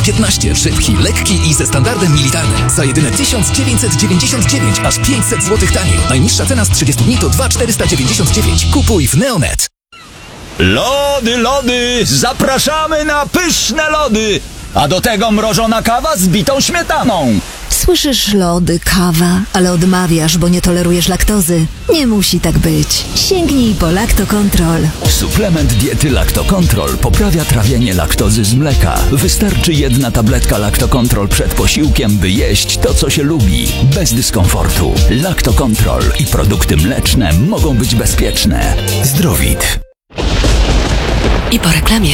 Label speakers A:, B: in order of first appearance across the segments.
A: 15, szybki, lekki i ze standardem militarnym. Za jedyne 1999, aż 500 zł taniej. Najniższa cena z 30 dni to 2499. Kupuj w Neonet.
B: Lody, zapraszamy na pyszne lody! A do tego mrożona kawa z bitą śmietaną.
C: Słyszysz, lody, kawa, ale odmawiasz, bo nie tolerujesz laktozy. Nie musi tak być. Sięgnij po Lactocontrol.
B: Suplement diety Lactocontrol poprawia trawienie laktozy z mleka. Wystarczy jedna tabletka Lactocontrol przed posiłkiem, by jeść to, co się lubi. Bez dyskomfortu. Lactocontrol i produkty mleczne mogą być bezpieczne. Zdrowit.
C: I po reklamie.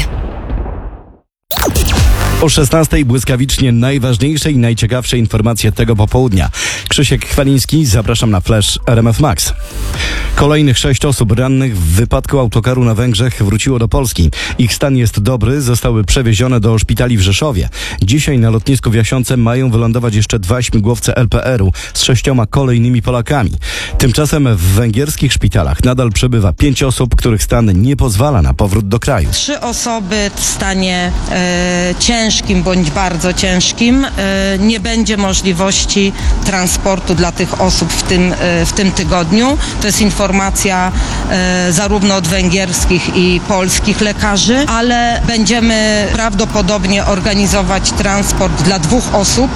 D: O 16:00 błyskawicznie najważniejsze i najciekawsze informacje tego popołudnia. Krzysiek Chwaliński, zapraszam na Flash RMF Max. Kolejnych 6 osób rannych w wypadku autokaru na Węgrzech wróciło do Polski. Ich stan jest dobry, zostały przewiezione do szpitali w Rzeszowie. Dzisiaj na lotnisku w Jasiące mają wylądować jeszcze 2 śmigłowce LPR-u z 6 kolejnymi Polakami. Tymczasem w węgierskich szpitalach nadal przebywa 5 osób, których stan nie pozwala na powrót do kraju.
E: 3 osoby w stanie ciężkim bądź bardzo ciężkim. Nie będzie możliwości transportu dla tych osób w tym tygodniu. To jest informacja zarówno od węgierskich i polskich lekarzy, ale będziemy prawdopodobnie organizować transport dla 2 osób,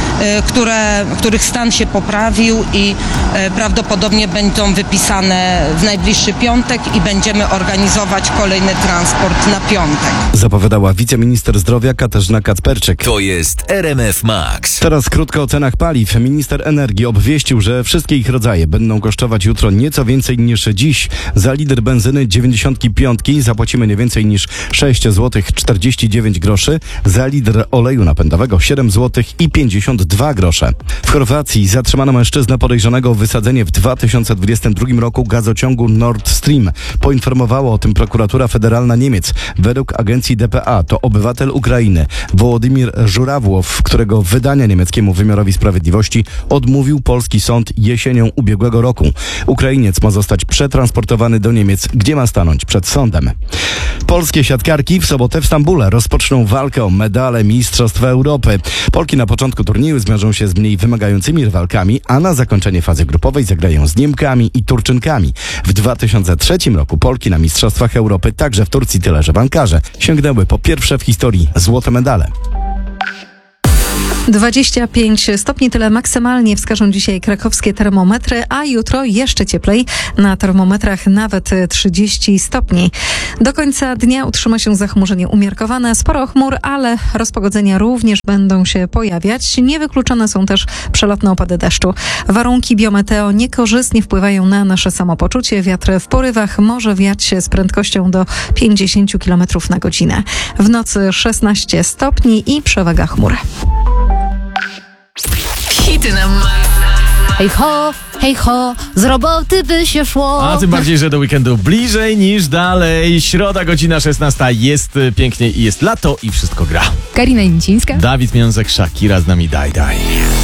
E: których stan się poprawił i prawdopodobnie będą wypisane w najbliższy piątek i będziemy organizować kolejny transport na piątek.
D: Zapowiadała wiceminister zdrowia Katarzyna Kacperczyk.
A: To jest RMF Max.
D: Teraz krótko o cenach paliw. Minister energii obwieścił, że wszystkie ich rodzaje będą kosztować jutro nieco więcej niż dziś. Za litr benzyny 95 zapłacimy nie więcej niż 6 zł 49 groszy. Za litr oleju napędowego 7 zł i 52 grosze. W Chorwacji zatrzymano mężczyznę podejrzanego o wysadzenie w 2022 roku gazociągu Nord Stream. Poinformowała o tym prokuratura federalna Niemiec. Według agencji dpa to obywatel Ukrainy Wołodymir Żurawłow, którego wydania niemieckiemu wymiarowi sprawiedliwości odmówił polski sąd jesienią ubiegłego roku. Ukrainiec ma zostać przetransportowany do Niemiec, gdzie ma stanąć przed sądem. Polskie siatkarki w sobotę w Stambule rozpoczną walkę o medale Mistrzostw Europy. Polki na początku turnieju zmierzą się z mniej wymagającymi rywalkami, a na zakończenie fazy grupowej zagrają z Niemkami i Turczynkami. W 2003 roku Polki na Mistrzostwach Europy, także w Turcji, tyle że bankarze, sięgnęły po pierwsze w historii złote medale.
F: 25 stopni, tyle maksymalnie wskażą dzisiaj krakowskie termometry, a jutro jeszcze cieplej. Na termometrach nawet 30 stopni. Do końca dnia utrzyma się zachmurzenie umiarkowane, sporo chmur, ale rozpogodzenia również będą się pojawiać. Niewykluczone są też przelotne opady deszczu. Warunki biometeo niekorzystnie wpływają na nasze samopoczucie. Wiatr w porywach może wiać z prędkością do 50 km na godzinę. W nocy 16 stopni i przewaga chmur.
C: Hity na hej ho, z roboty by się szło.
G: A tym bardziej, że do weekendu bliżej niż dalej. Środa, godzina 16. Jest pięknie i jest lato i wszystko gra.
H: Karina Nicińska.
G: Dawid Miązek, Shakira z nami, daj.